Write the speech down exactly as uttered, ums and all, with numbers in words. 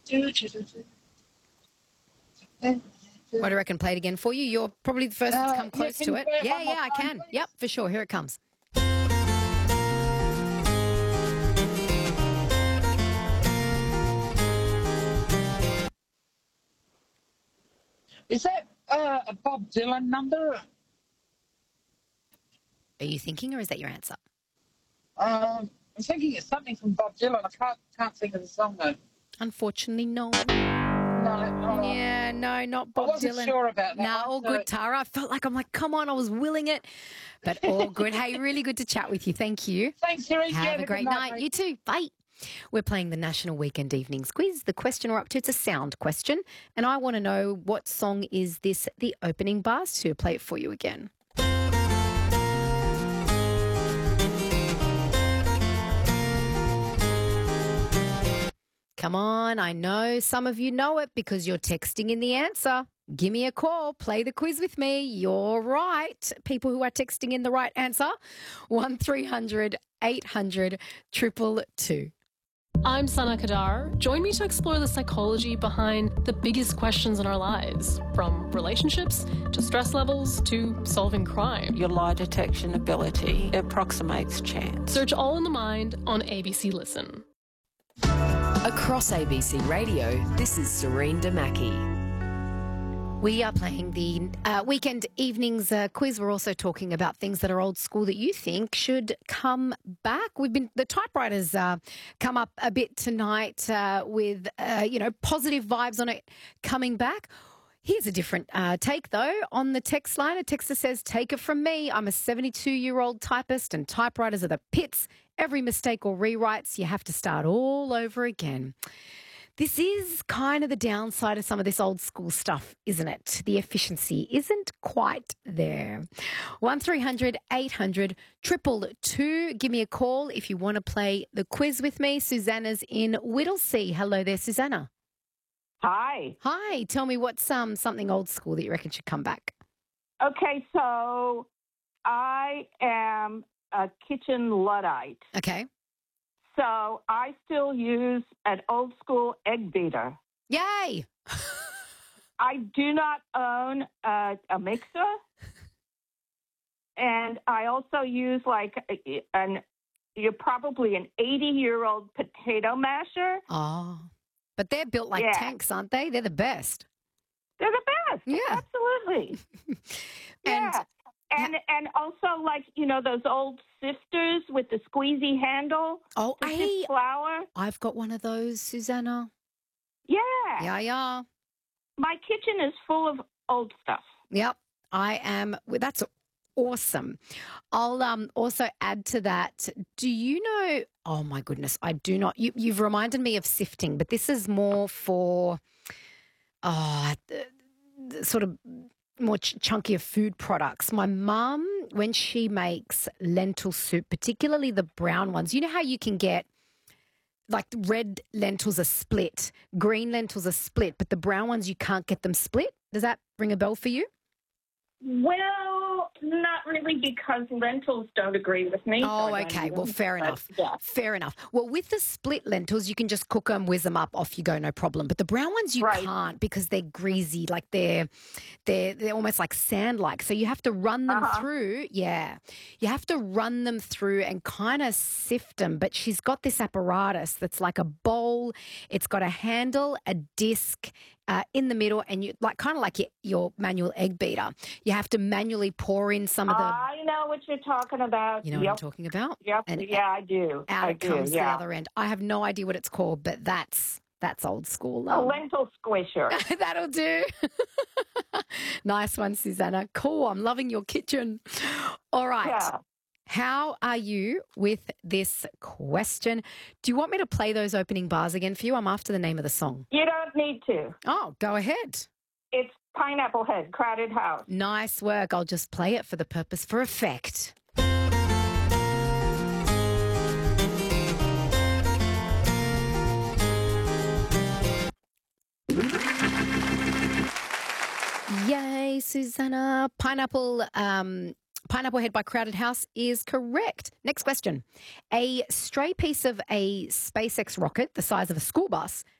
What do you reckon? Play it again for you. You're probably the first Uh, to come yeah, close can to you it. play it Yeah, one more yeah, I time, can. please? Yep, for sure. Here it comes. Is that uh, a Bob Dylan number? Are you thinking, or is that your answer? Um, I'm thinking it's something from Bob Dylan. I can't can't think of the song though. Unfortunately, no. No, uh, Yeah, no, not I Bob wasn't Dylan. sure about that. Nah, one, all so- good, Tara. I felt like I'm like, come on, I was willing it. But all good. Hey, really good to chat with you. Thank you. Thanks, Siri. Have a great night. mate. You too. Bye. We're playing the National Weekend Evenings Quiz. The question we're up to, it's a sound question. And I want to know, what song is this the opening bars to? Play it for you again. Come on, I know some of you know it because you're texting in the answer. Give me a call. Play the quiz with me. You're right. People who are texting in the right answer, one three hundred eight hundred two two two. I'm Sana Kadar. Join me to explore the psychology behind the biggest questions in our lives, from relationships to stress levels to solving crime. Your lie detection ability approximates chance. Search All in the Mind on A B C Listen. Across A B C Radio, this is Serene Damaki. We are playing the uh, weekend evenings uh, quiz. We're also talking about things that are old school that you think should come back. We've been the typewriters uh, come up a bit tonight uh, with uh, you know positive vibes on it coming back. Here's a different uh, take, though, on the text line. A texter says, "Take it from me. I'm a seventy-two-year-old typist, and typewriters are the pits. Every mistake or rewrites, you have to start all over again." This is kind of the downside of some of this old school stuff, isn't it? The efficiency isn't quite there. one three hundred eight hundred two two two. Give me a call if you want to play the quiz with me. Susanna's in Whittlesea. Hello there, Susanna. Hi. Hi. Tell me what's um something old school that you reckon should come back. Okay, so I am a kitchen Luddite. Okay. So I still use an old school egg beater. Yay. I do not own a, a mixer. And I also use like a, an, you're probably an eighty-year-old potato masher. Oh, but they're built like Yeah. tanks, aren't they? They're the best. They're the best. Yeah. Absolutely. And yeah. And and also like, you know, those old sifters with the squeezy handle. oh, to sift hey, flour. I've got one of those, Susanna. Yeah. Yeah, yeah. My kitchen is full of old stuff. Yep. I am. well, That's awesome. I'll um also add to that. Do you know? Oh my goodness, I do not. You, you've reminded me of sifting, but this is more for, uh, the, the sort of more ch- chunkier food products. My mum, when she makes lentil soup, particularly the brown ones, you know how you can get like red lentils are split, green lentils are split, but the brown ones you can't get them split. Does that ring a bell for you? Well, not really, because lentils don't agree with me. so Oh, I don't okay. eat Well, them, fair but, enough. Yeah. Fair enough. Well, with the split lentils, you can just cook them, whiz them up, off you go, no problem. But the brown ones you Right. can't because they're greasy, like they're they're they're almost like sand-like. So you have to run them Uh-huh. through. Yeah, you have to run them through and kind of sift them. But she's got this apparatus that's like a bowl. It's got a handle, a disc. Uh, in the middle, and you like kind of like your, your manual egg beater. You have to manually pour in some of the. I know what you're talking about. You know what yep. I'm talking about? Yep. And yeah, I do. Out I it do. comes yeah. the other end. I have no idea what it's called, but that's that's old school. A Um, lentil squisher. That'll do. Nice one, Susanna. Cool. I'm loving your kitchen. All right. Yeah. How are you with this question? Do you want me to play those opening bars again for you? I'm after the name of the song. You don't need to. Oh, go ahead. It's Pineapple Head, Crowded House. Nice work. I'll just play it for the purpose for effect. Yay, Susanna. Pineapple um, Pineapple Head by Crowded House is correct. Next question. A stray piece of a SpaceX rocket the size of a school bus